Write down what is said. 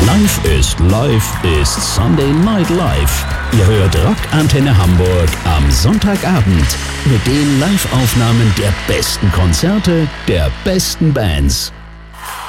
Live ist Sunday Night Live. Ihr hört Rockantenne Hamburg am Sonntagabend mit den Live-Aufnahmen der besten Konzerte der besten Bands.